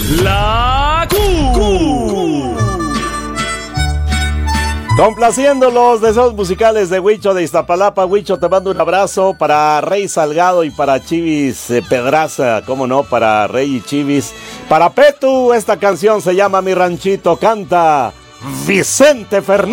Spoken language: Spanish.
La Q. Complaciendo los deseos musicales de Huicho de Iztapalapa. Huicho, te mando un abrazo para Rey Salgado y para Chivis Pedraza, cómo no, para Rey y Chivis. Para Petu, esta canción se llama Mi Ranchito, canta Vicente Fernández.